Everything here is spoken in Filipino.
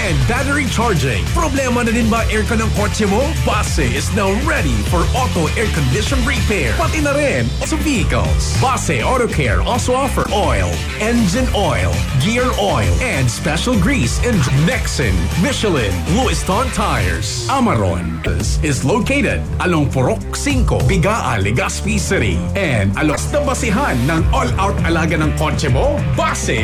and battery charging. Problema na din ba aircon ng kotse mo? Base is now ready for auto air condition repair. Pati na rin sa vehicles. Base Auto Care also offer oil, engine oil, gear oil, and special grease in Nexen, Michelin, Lewiston Tires. Amaron is located along Purok 5, Bigaa, Legazpi City. And alos na basihan ng all-out alaga ng kotse mo? Base